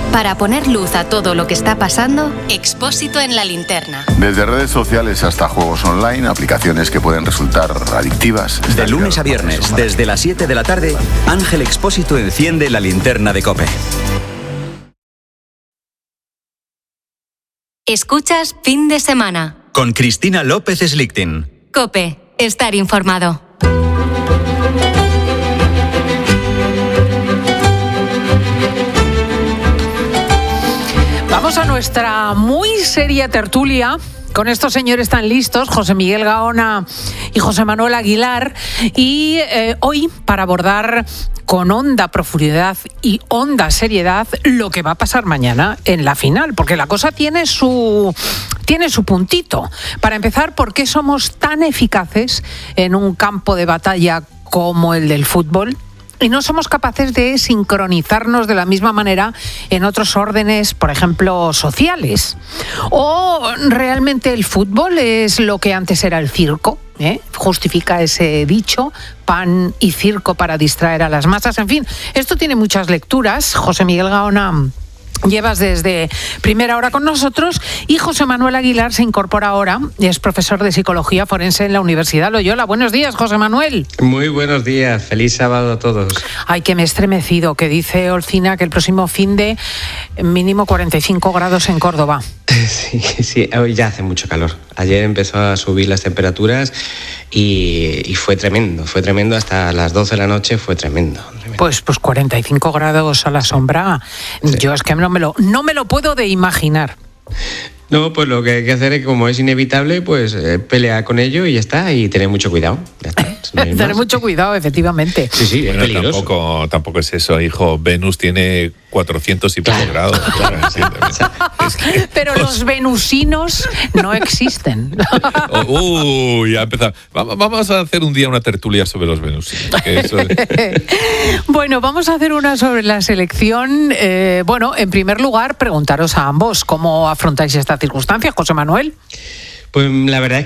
Para poner luz a todo lo que está pasando, Expósito en la linterna. Desde redes sociales hasta juegos online, aplicaciones que pueden resultar adictivas. De lunes a viernes, desde las 7 de la tarde, Ángel Expósito enciende la linterna de COPE. Escuchas Fin de Semana. Con Cristina López Slichting. COPE. Estar informado. Vamos a nuestra muy seria tertulia con estos señores tan listos, José Miguel Gaona y José Manuel Aguilar, y hoy para abordar con honda profundidad y honda seriedad lo que va a pasar mañana en la final, porque la cosa tiene su puntito. Para empezar, ¿por qué somos tan eficaces en un campo de batalla como el del fútbol? Y no somos capaces de sincronizarnos de la misma manera en otros órdenes, por ejemplo, sociales. ¿O realmente el fútbol es lo que antes era el circo? Justifica ese dicho, pan y circo para distraer a las masas. En fin, esto tiene muchas lecturas. José Miguel Gaona, llevas desde primera hora con nosotros, y José Manuel Aguilar se incorpora ahora, es profesor de Psicología Forense en la Universidad Loyola. Buenos días, José Manuel. Muy buenos días, feliz sábado a todos. Ay, que me he estremecido, que dice Olcina que el próximo fin de mínimo 45 grados en Córdoba. Sí, hoy ya hace mucho calor. Ayer empezó a subir las temperaturas y fue tremendo hasta las 12 de la noche, fue tremendo. Pues 45 grados a la sombra, sí. Yo es que no me lo puedo de imaginar. No, pues lo que hay que hacer es, como es inevitable, pues pelear con ello y ya está, y tener mucho cuidado. Ya está. Tener mucho cuidado, efectivamente. Sí, bueno, es peligroso. Tampoco es eso, hijo. Venus tiene 400 y pico grados. Pero los venusinos no existen. Ya ha empezado. Vamos a hacer un día una tertulia sobre los venusinos. Bueno, vamos a hacer una sobre la selección. En primer lugar, preguntaros a ambos cómo afrontáis esta circunstancia, José Manuel. Pues la verdad es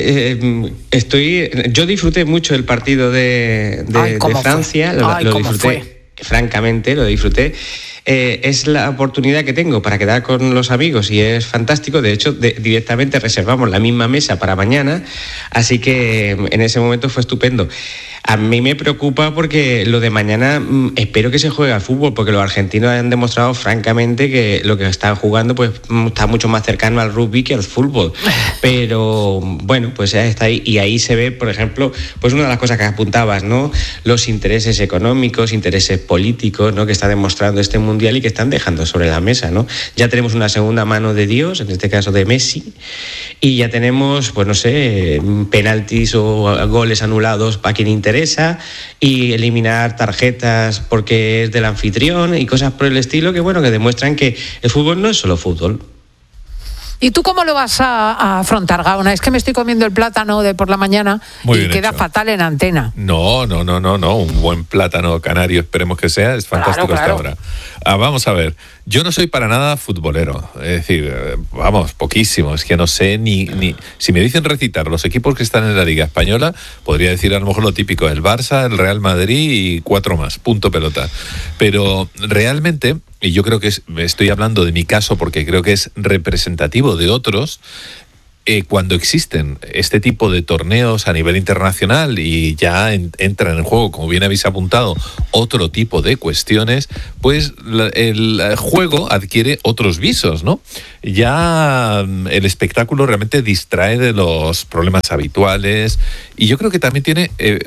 que yo disfruté mucho el partido de Francia. Lo disfruté, francamente, lo disfruté. Es la oportunidad que tengo para quedar con los amigos y es fantástico. De hecho, directamente reservamos la misma mesa para mañana, así que en ese momento fue estupendo. A mí me preocupa porque lo de mañana espero que se juegue al fútbol, porque los argentinos han demostrado francamente que lo que están jugando pues está mucho más cercano al rugby que al fútbol. Pero bueno, pues ya está ahí, y ahí se ve, por ejemplo, pues una de las cosas que apuntabas, ¿no? Los intereses económicos, intereses políticos, ¿no? Que está demostrando este mundial y que están dejando sobre la mesa, ¿no? Ya tenemos una segunda mano de Dios, en este caso de Messi, y ya tenemos, pues no sé, penaltis o goles anulados para quien interesa, y eliminar tarjetas porque es del anfitrión y cosas por el estilo que demuestran que el fútbol no es solo fútbol. ¿Y tú cómo lo vas a afrontar, Gaona? Es que me estoy comiendo el plátano de por la mañana y queda fatal en antena. No. Un buen plátano canario, esperemos que sea. Es fantástico claro. Hasta ahora. Vamos a ver. Yo no soy para nada futbolero. Es decir, poquísimo. Es que no sé ni... Si me dicen recitar los equipos que están en la Liga Española, podría decir a lo mejor lo típico: el Barça, el Real Madrid y 4 más. Punto pelota. Pero realmente... Y yo creo que estoy hablando de mi caso porque creo que es representativo de otros, cuando existen este tipo de torneos a nivel internacional y ya entran en juego, como bien habéis apuntado, otro tipo de cuestiones, pues el juego adquiere otros visos, ¿no? Ya el espectáculo realmente distrae de los problemas habituales y yo creo que también tiene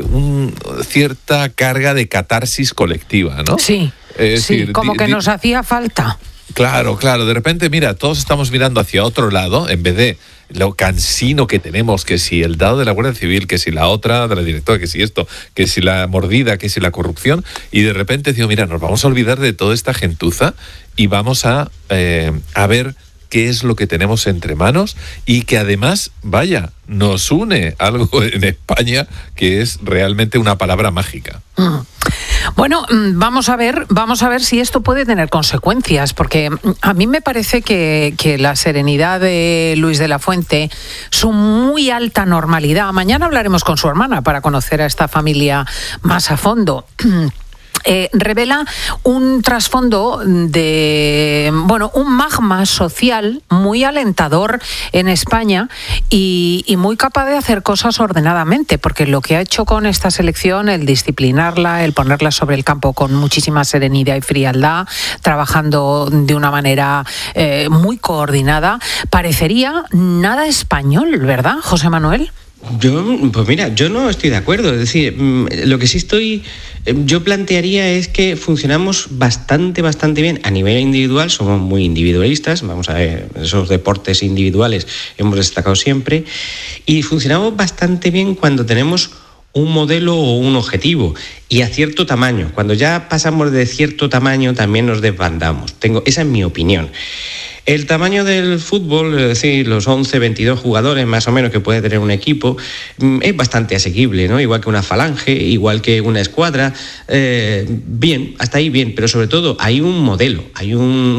cierta carga de catarsis colectiva, ¿no? Sí. Sí, como que nos hacía falta. Claro, de repente, mira, todos estamos mirando hacia otro lado, en vez de lo cansino que tenemos, que si el dado de la Guardia Civil, que si la otra de la directora, que si esto, que si la mordida, que si la corrupción, y de repente digo, mira, nos vamos a olvidar de toda esta gentuza y vamos a ver qué es lo que tenemos entre manos y que además, nos une algo en España que es realmente una palabra mágica. Bueno, vamos a ver si esto puede tener consecuencias, porque a mí me parece que la serenidad de Luis de la Fuente, su muy alta normalidad, mañana hablaremos con su hermana para conocer a esta familia más a fondo. revela un trasfondo de, un magma social muy alentador en España y muy capaz de hacer cosas ordenadamente, porque lo que ha hecho con esta selección, el disciplinarla, el ponerla sobre el campo con muchísima serenidad y frialdad, trabajando de una manera muy coordinada, parecería nada español, ¿verdad, José Manuel? Yo no estoy de acuerdo. Es decir, lo que sí yo plantearía es que funcionamos bastante bien a nivel individual, somos muy individualistas, vamos a ver, esos deportes individuales hemos destacado siempre, y funcionamos bastante bien cuando tenemos un modelo o un objetivo, y a cierto tamaño. Cuando ya pasamos de cierto tamaño también nos desbandamos. Esa es mi opinión. El tamaño del fútbol, es decir, los 11, 22 jugadores más o menos que puede tener un equipo, es bastante asequible, ¿no? Igual que una falange, igual que una escuadra, bien, hasta ahí bien, pero sobre todo hay un modelo, hay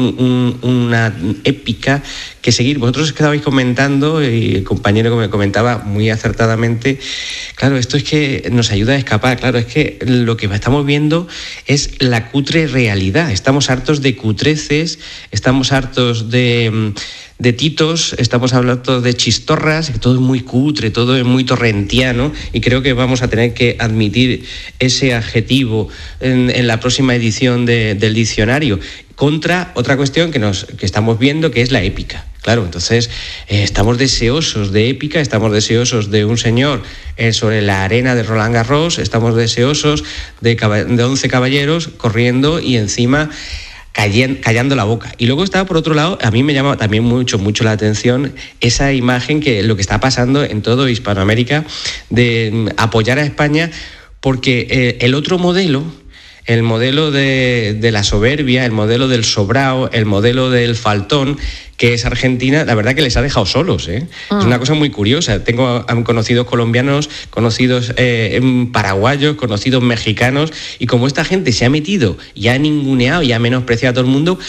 una épica que seguir. Vosotros estabais comentando, y el compañero que me comentaba muy acertadamente, claro, esto es que nos ayuda a escapar, claro, es que lo que estamos viendo es la cutre realidad, estamos hartos de cutreces, estamos hartos de titos, estamos hablando de chistorras, que todo es muy cutre, todo es muy torrentiano, y creo que vamos a tener que admitir ese adjetivo en la próxima edición del diccionario, contra otra cuestión que estamos viendo, que es la épica. Claro, entonces estamos deseosos de épica, estamos deseosos de un señor sobre la arena de Roland Garros, estamos deseosos de 11 caballeros corriendo y encima callando la boca. Y luego está, por otro lado, a mí me llama también mucho la atención esa imagen, que lo que está pasando en todo Hispanoamérica, de apoyar a España, porque el otro modelo, el modelo de la soberbia, el modelo del sobrao, el modelo del faltón, que es Argentina, la verdad que les ha dejado solos, ¿eh? Es una cosa muy curiosa. Tengo conocidos colombianos, conocidos paraguayos, conocidos mexicanos, y como esta gente se ha metido y ha ninguneado y ha menospreciado a todo el mundo,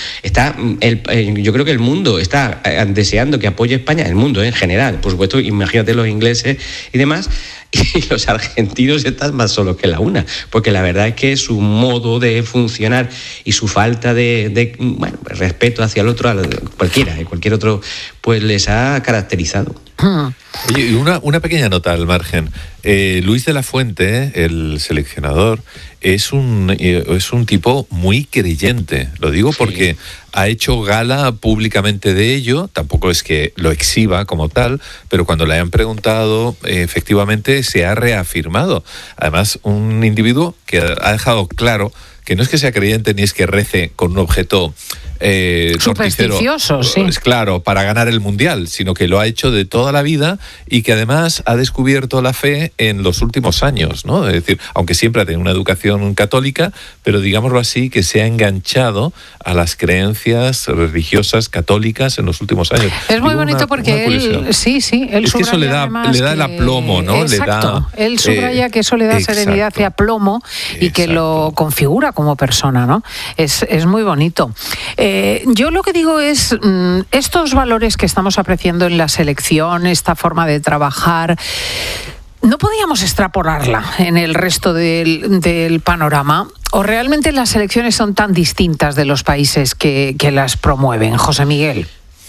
yo creo que el mundo está deseando que apoye España, el mundo en general, por supuesto, imagínate los ingleses y demás, y los argentinos están más solos que la una, porque la verdad es que su modo de funcionar y su falta de respeto hacia el otro, cualquier otro, pues les ha caracterizado. Oye, una pequeña nota al margen. Luis de la Fuente, el seleccionador, es un tipo muy creyente. Lo digo porque ha hecho gala públicamente de ello. Tampoco es que lo exhiba como tal, pero cuando le han preguntado, efectivamente se ha reafirmado. Además, un individuo que ha dejado claro que no es que sea creyente ni es que rece con un objeto supersticioso, sí. Es claro, para ganar el Mundial, sino que lo ha hecho de toda la vida y que además ha descubierto la fe en los últimos años, ¿no? Es decir, aunque siempre ha tenido una educación católica, pero digámoslo así, que se ha enganchado a las creencias religiosas católicas en los últimos años. Es muy bonito porque él es que eso le da el aplomo, ¿no? Exacto, él subraya que eso le da serenidad y aplomo y que lo configura como persona, ¿no? Es muy bonito. Yo lo que digo es, estos valores que estamos apreciando en la selección, esta forma de trabajar, ¿no podíamos extrapolarla en el resto del panorama? ¿O realmente las selecciones son tan distintas de los países que las promueven, José Miguel?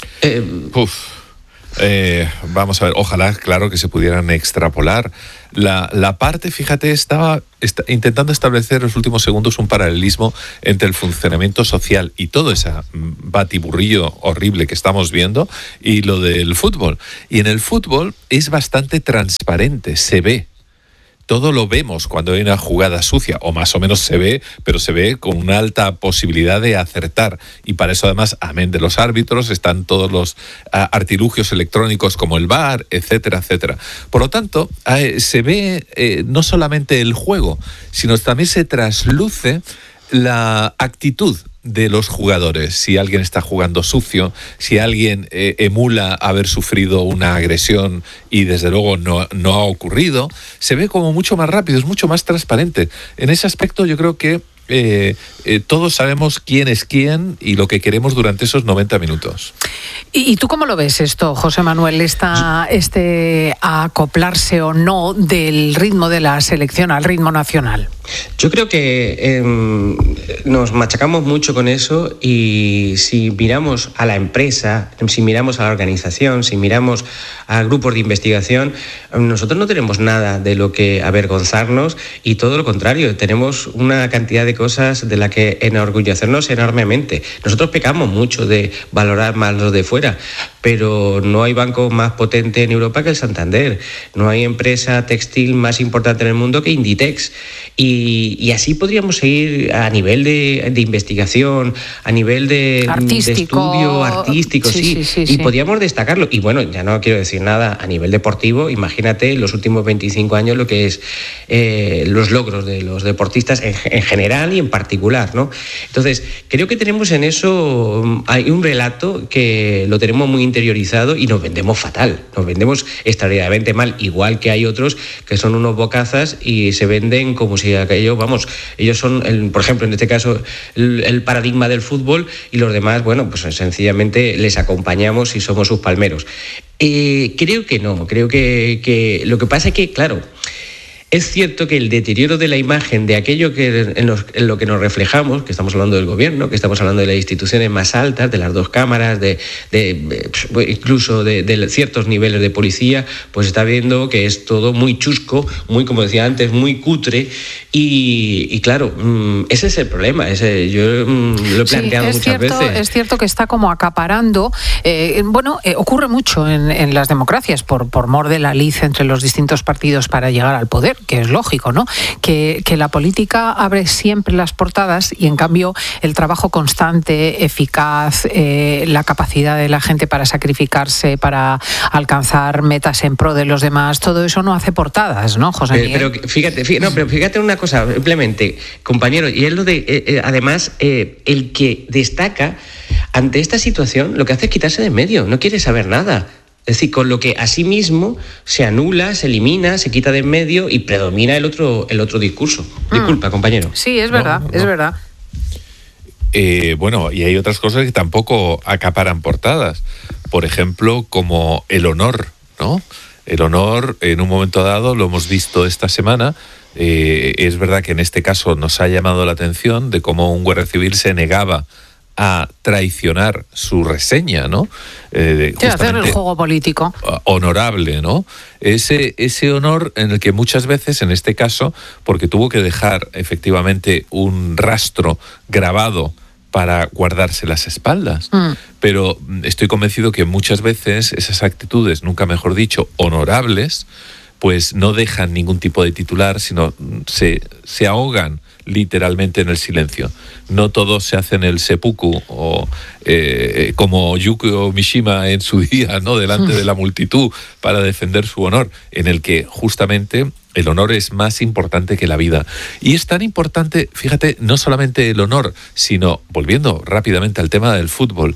Vamos a ver, ojalá, claro, que se pudieran extrapolar. La parte, fíjate, estaba intentando establecer en los últimos segundos un paralelismo entre el funcionamiento social y todo ese batiburrillo horrible que estamos viendo y lo del fútbol. Y en el fútbol es bastante transparente, se ve. Todo lo vemos cuando hay una jugada sucia, o más o menos se ve, pero se ve con una alta posibilidad de acertar. Y para eso, además, amén de los árbitros, están todos los artilugios electrónicos como el VAR, etcétera, etcétera. Por lo tanto, se ve no solamente el juego, sino también se trasluce la actitud de los jugadores. Si alguien está jugando sucio, si alguien emula haber sufrido una agresión y desde luego no ha ocurrido, se ve como mucho más rápido, es mucho más transparente. En ese aspecto yo creo que todos sabemos quién es quién y lo que queremos durante esos 90 minutos. ¿Y tú cómo lo ves esto, José Manuel, acoplarse o no del ritmo de la selección al ritmo nacional? Yo creo que nos machacamos mucho con eso, y si miramos a la empresa, si miramos a la organización, si miramos a grupos de investigación, nosotros no tenemos nada de lo que avergonzarnos, y todo lo contrario, tenemos una cantidad de cosas de las que enorgullecernos enormemente. Nosotros pecamos mucho de valorar más los de fuera, pero no hay banco más potente en Europa que el Santander, no hay empresa textil más importante en el mundo que Inditex, y así podríamos seguir a nivel de investigación, a nivel de estudio artístico, sí. Y podríamos destacarlo. Y bueno, ya no quiero decir nada a nivel deportivo. Imagínate los últimos 25 años lo que es los logros de los deportistas en general y en particular, ¿no? Entonces, creo que tenemos en eso, hay un relato que lo tenemos muy interiorizado y nos vendemos fatal, nos vendemos extraordinariamente mal, igual que hay otros que son unos bocazas y se venden como si aquello, vamos, ellos son, por ejemplo, en este caso, el paradigma del fútbol, y los demás, bueno, pues sencillamente les acompañamos y somos sus palmeros. Creo que no, creo que lo que pasa es que, claro, es cierto que el deterioro de la imagen de aquello que en lo que nos reflejamos, que estamos hablando del gobierno, que estamos hablando de las instituciones más altas, de las dos cámaras, incluso de ciertos niveles de policía, pues está viendo que es todo muy chusco, muy, como decía antes, muy cutre, y claro, ese es el problema. Yo lo he planteado muchas veces. Es cierto que está como acaparando. Ocurre mucho en las democracias por mor de la lid entre los distintos partidos para llegar al poder, que es lógico, ¿no? Que la política abre siempre las portadas, y en cambio el trabajo constante, eficaz, la capacidad de la gente para sacrificarse, para alcanzar metas en pro de los demás, todo eso no hace portadas, ¿no, José Miguel? Pero fíjate una cosa, simplemente, compañero, y es lo de, además, el que destaca ante esta situación, lo que hace es quitarse de en medio, no quiere saber nada. Es decir, con lo que a sí mismo se anula, se elimina, se quita de en medio y predomina el otro discurso. Disculpa, compañero. Sí, es verdad, es verdad. Y hay otras cosas que tampoco acaparan portadas. Por ejemplo, como el honor, ¿no? El honor, en un momento dado, lo hemos visto esta semana. Es verdad que en este caso nos ha llamado la atención de cómo un guardia civil se negaba a traicionar su reseña, ¿no? Hacer el juego político. Honorable, ¿no? Ese honor en el que muchas veces, en este caso, porque tuvo que dejar efectivamente un rastro grabado para guardarse las espaldas. Pero estoy convencido que muchas veces esas actitudes, nunca mejor dicho, honorables, pues no dejan ningún tipo de titular, sino se ahogan literalmente en el silencio. No todos se hacen el seppuku o como Yukio Mishima en su día, ¿no? Delante de la multitud para defender su honor, en el que justamente el honor es más importante que la vida. Y es tan importante, fíjate, no solamente el honor, sino, volviendo rápidamente al tema del fútbol,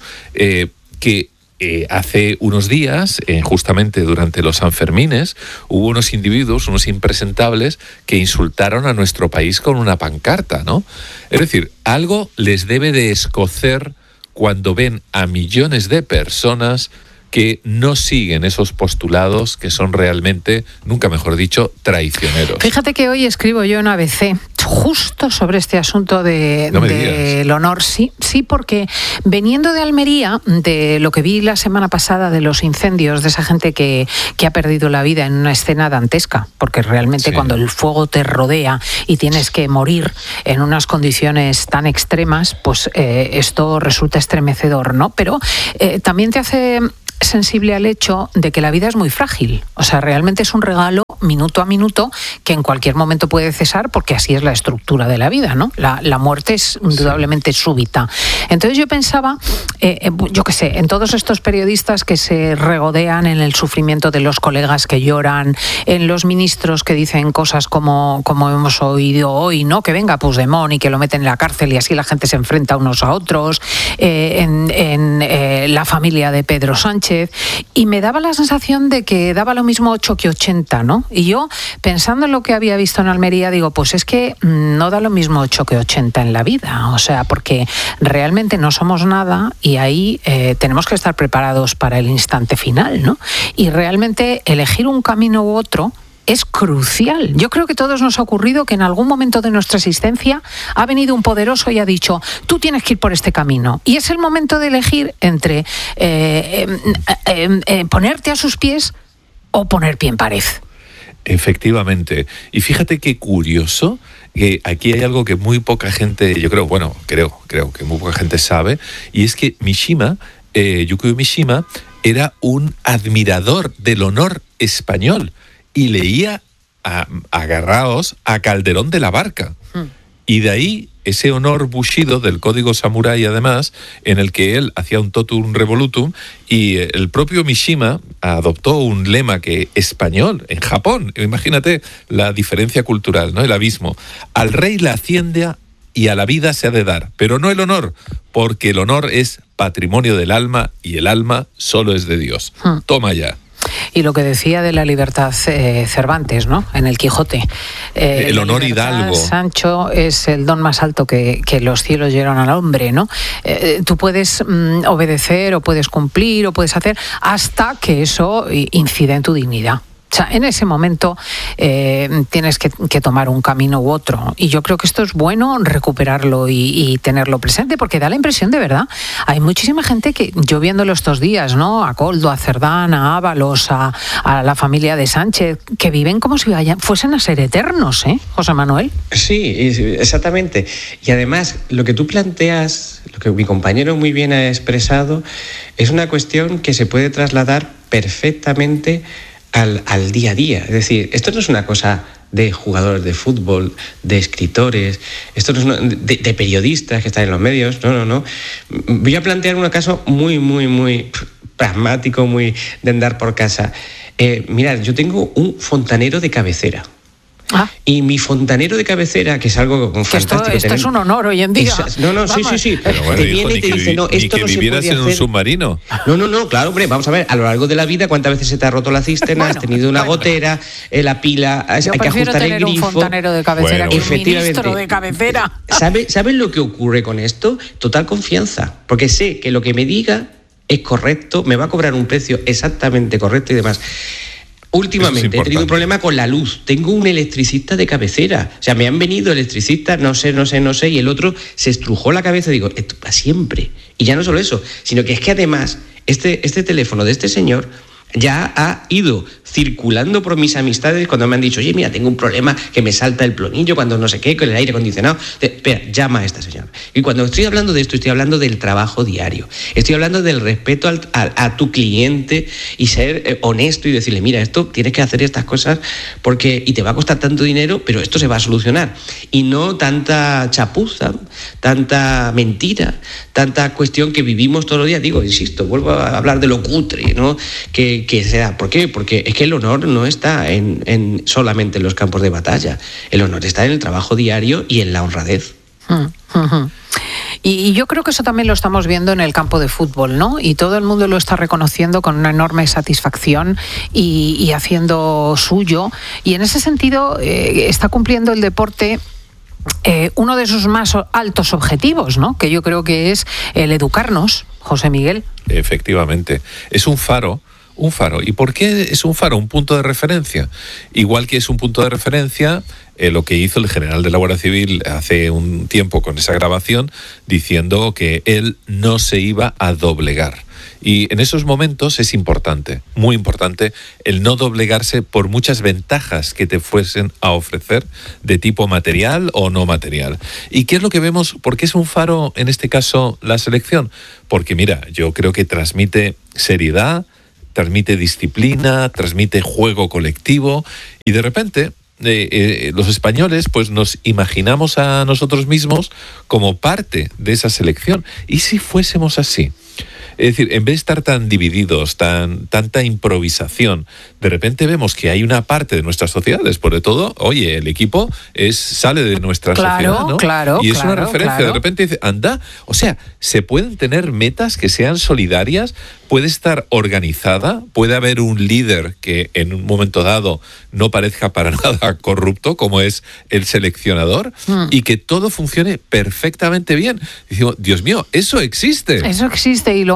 que hace unos días, justamente durante los Sanfermines, hubo unos individuos, unos impresentables, que insultaron a nuestro país con una pancarta, ¿no? Es decir, algo les debe de escocer cuando ven a millones de personas que no siguen esos postulados que son realmente, nunca mejor dicho, traicioneros. Fíjate que hoy escribo yo en ABC justo sobre este asunto del honor. Sí, porque veniendo de Almería, de lo que vi la semana pasada de los incendios, de esa gente que ha perdido la vida en una escena dantesca, porque realmente cuando el fuego te rodea y tienes que morir en unas condiciones tan extremas, pues esto resulta estremecedor, ¿no? Pero también te hace sensible al hecho de que la vida es muy frágil. O sea, realmente es un regalo minuto a minuto que en cualquier momento puede cesar, porque así es la estructura de la vida, ¿no? La muerte es indudablemente súbita. Entonces yo pensaba, yo qué sé, en todos estos periodistas que se regodean en el sufrimiento de los colegas que lloran, en los ministros que dicen cosas como hemos oído hoy, ¿no? Que venga Puigdemont y que lo meten en la cárcel y así la gente se enfrenta unos a otros, en la familia de Pedro Sánchez, y me daba la sensación de que daba lo mismo 8 que 80, ¿no? Y yo, pensando en lo que había visto en Almería, digo, pues es que no da lo mismo 8 que 80 en la vida, o sea, porque realmente no somos nada y ahí tenemos que estar preparados para el instante final, ¿no? Y realmente elegir un camino u otro es crucial. Yo creo que a todos nos ha ocurrido que en algún momento de nuestra existencia ha venido un poderoso y ha dicho, tú tienes que ir por este camino. Y es el momento de elegir entre ponerte a sus pies o poner pie en pared. Efectivamente. Y fíjate qué curioso, que aquí hay algo que muy poca gente, yo creo que muy poca gente sabe, y es que Mishima, Yukio Mishima, era un admirador del honor español y leía agarraos a Calderón de la Barca. Y de ahí ese honor bushido del código samurái, además, en el que él hacía un totum revolutum, y el propio Mishima adoptó un lema que español en Japón. Imagínate la diferencia cultural, ¿no? El abismo. Al rey la hacienda y a la vida se ha de dar, pero no el honor, porque el honor es patrimonio del alma y el alma solo es de Dios. Toma ya. Y lo que decía de la libertad Cervantes, ¿no? En el Quijote. El honor hidalgo. Sancho, es el don más alto que los cielos dieron al hombre, ¿no? Tú puedes obedecer o puedes cumplir o puedes hacer hasta que eso incida en tu dignidad. O sea, en ese momento tienes que tomar un camino u otro. Y yo creo que esto es bueno recuperarlo y tenerlo presente, porque da la impresión, de verdad, hay muchísima gente que, yo viéndolo estos días, ¿no? A Coldo, a Cerdán, a Ábalos, a la familia de Sánchez, que viven como si fuesen a ser eternos, ¿eh, José Manuel? Sí, exactamente. Y además, lo que tú planteas, lo que mi compañero muy bien ha expresado, es una cuestión que se puede trasladar perfectamente al día a día. Es decir, esto no es una cosa de jugadores de fútbol, de escritores, esto no es de periodistas que están en los medios, no. Voy a plantear un caso muy pragmático, muy de andar por casa. Mirad, yo tengo un fontanero de cabecera. Y mi fontanero de cabecera, que es algo fantástico. Esto es un honor hoy en día. Sí. Pero bueno, te viene y te dice, no, esto no se puede hacer. en un submarino. No, claro, hombre, vamos a ver, a lo largo de la vida, ¿cuántas veces se te ha roto la cisterna? Has tenido una gotera, la pila, hay que ajustar el grifo. Yo prefiero tener un fontanero de cabecera que un ministro de cabecera. ¿Sabes lo que ocurre con esto? Total confianza, porque sé que lo que me diga es correcto, me va a cobrar un precio exactamente correcto y demás. Últimamente he tenido un problema con la luz. Tengo un electricista de cabecera. O sea, me han venido electricistas, no sé, y el otro se estrujó la cabeza y digo, esto para siempre. Y ya no solo eso, sino que es que además este teléfono de este señor ya ha ido circulando por mis amistades cuando me han dicho, oye, mira, tengo un problema que me salta el plonillo cuando no sé qué, con el aire acondicionado. Espera, llama a esta señora. Y cuando estoy hablando de esto, estoy hablando del trabajo diario. Estoy hablando del respeto a tu cliente y ser honesto y decirle, mira, esto tienes que hacer estas cosas y te va a costar tanto dinero, pero esto se va a solucionar. Y no tanta chapuza, tanta mentira, tanta cuestión que vivimos todos los días. Digo, insisto, vuelvo a hablar de lo cutre, ¿no? Que se da. ¿Por qué? Porque es que el honor no está solamente en los campos de batalla. El honor está en el trabajo diario y en la honradez. Y yo creo que eso también lo estamos viendo en el campo de fútbol, ¿no? Y todo el mundo lo está reconociendo con una enorme satisfacción y haciendo suyo. Y en ese sentido está cumpliendo el deporte uno de sus más altos objetivos, ¿no? Que yo creo que es el educarnos, José Miguel. Efectivamente. Es un faro. ¿Y por qué es un faro? Un punto de referencia. Igual que es un punto de referencia lo que hizo el general de la Guardia Civil hace un tiempo con esa grabación, diciendo que él no se iba a doblegar. Y en esos momentos es importante, muy importante, el no doblegarse por muchas ventajas que te fuesen a ofrecer de tipo material o no material. ¿Y qué es lo que vemos? ¿Por qué es un faro, en este caso, la selección? Porque, mira, yo creo que transmite seriedad, transmite disciplina, transmite juego colectivo y de repente los españoles pues nos imaginamos a nosotros mismos como parte de esa selección. ¿Y si fuésemos así? Es decir, en vez de estar tan divididos, tanta improvisación, de repente vemos que hay una parte de nuestras sociedades, por de todo, oye, el equipo sale de nuestra sociedad, ¿no? Claro, y es una referencia. Claro. De repente dice, anda, o sea, se pueden tener metas que sean solidarias, puede estar organizada, puede haber un líder que en un momento dado no parezca para nada corrupto, como es el seleccionador, y que todo funcione perfectamente bien. Decimos, Dios mío, eso existe. Eso existe, y lo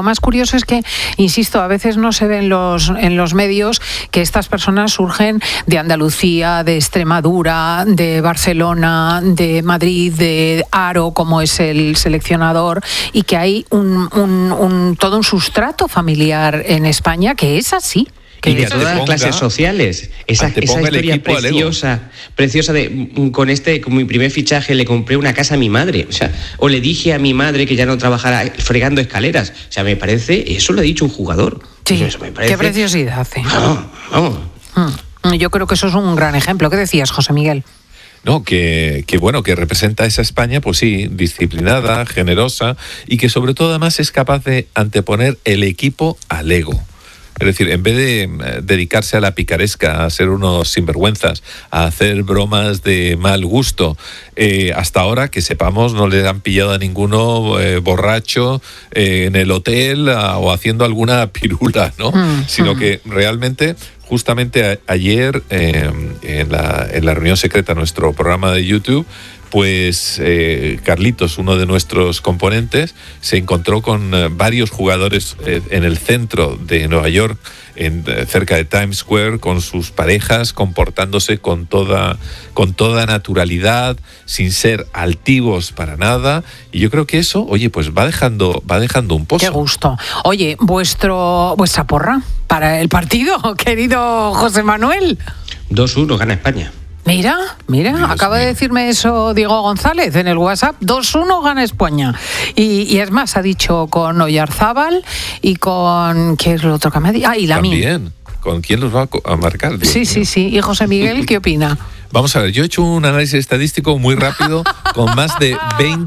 más curioso es que, insisto, a veces no se ve en los medios que estas personas surgen de Andalucía, de Extremadura, de Barcelona, de Madrid, de Haro, como es el seleccionador, y que hay todo un sustrato familiar en España que es así. Y de todas las clases sociales. Esa historia preciosa de con mi primer fichaje le compré una casa a mi madre. O le dije a mi madre que ya no trabajara fregando escaleras. Me parece, eso lo ha dicho un jugador. Sí, eso me parece, qué preciosidad. Vamos. Yo creo que eso es un gran ejemplo. ¿Qué decías, José Miguel? No, que representa a esa España, pues sí, disciplinada, generosa y que sobre todo además es capaz de anteponer el equipo al ego. Es decir, en vez de dedicarse a la picaresca, a ser unos sinvergüenzas, a hacer bromas de mal gusto, hasta ahora, que sepamos, no le han pillado a ninguno borracho en el hotel o haciendo alguna pirula, ¿no? Sino que realmente, justamente ayer, en la reunión secreta, nuestro programa de YouTube, pues Carlitos, uno de nuestros componentes, se encontró con varios jugadores en el centro de Nueva York, cerca de Times Square, con sus parejas, comportándose con toda naturalidad, sin ser altivos para nada. Y yo creo que eso, oye, pues va dejando un pozo. Qué gusto. Oye, vuestra porra para el partido, querido José Manuel. 2-1, gana España. Mira, acaba de decirme eso Diego González en el WhatsApp. 2-1 gana España. Y es más, ha dicho con Oyarzábal y con... ¿Qué es lo otro que me ha dicho? Y Lamine. También. ¿Con quién los va a marcar? Sí. ¿Y José Miguel qué opina? Vamos a ver, yo he hecho un análisis estadístico muy rápido con más de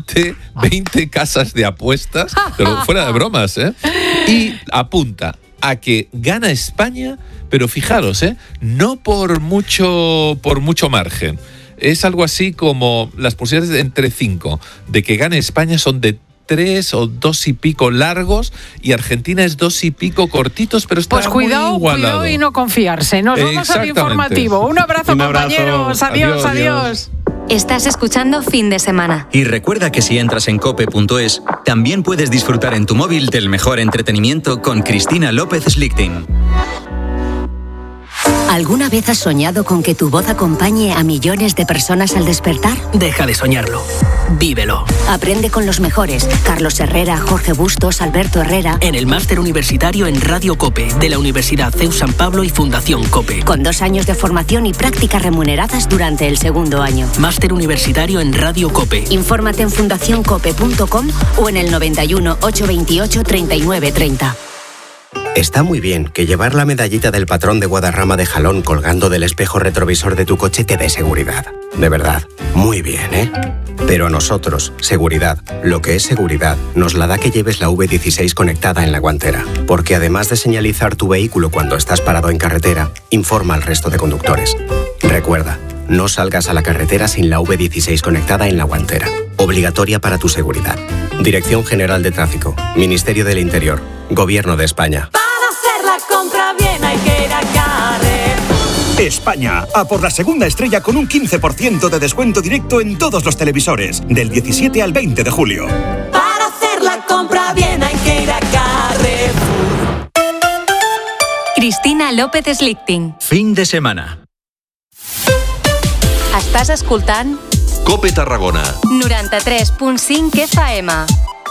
20 casas de apuestas, pero fuera de bromas, ¿eh? Y apunta a que gana España, pero fijaros, no por mucho margen. Es algo así como las posibilidades de entre 5 de que gane España son de 3 o 2 y pico largos y Argentina es 2 y pico cortitos, pero está muy igualado. Cuidado y no confiarse. Nos vamos al informativo. Un abrazo, compañeros. Adiós. Estás escuchando Fin de Semana. Y recuerda que si entras en cope.es, también puedes disfrutar en tu móvil del mejor entretenimiento con Cristina López Slichting. ¿Alguna vez has soñado con que tu voz acompañe a millones de personas al despertar? Deja de soñarlo. Vívelo. Aprende con los mejores. Carlos Herrera, Jorge Bustos, Alberto Herrera. En el máster universitario en Radio COPE de la Universidad CEU San Pablo y Fundación COPE. Con 2 años de formación y prácticas remuneradas durante el segundo año. Máster universitario en Radio COPE. Infórmate en fundacioncope.com o en el 91 828 3930. Está muy bien que llevar la medallita del patrón de Guadarrama de Jalón colgando del espejo retrovisor de tu coche te dé seguridad. De verdad, muy bien, ¿eh? Pero a nosotros, seguridad, lo que es seguridad, nos la da que lleves la V16 conectada en la guantera. Porque además de señalizar tu vehículo cuando estás parado en carretera, informa al resto de conductores. Recuerda, no salgas a la carretera sin la V16 conectada en la guantera. Obligatoria para tu seguridad. Dirección General de Tráfico, Ministerio del Interior, Gobierno de España. Para hacer la compra bien hay que ir a Carrefour. España, a por la segunda estrella con un 15% de descuento directo en todos los televisores, del 17 al 20 de julio. Para hacer la compra bien hay que ir a Carrefour. Cristina López Slichting. Fin de semana. Estàs escoltant Cope Tarragona 93.5 FM.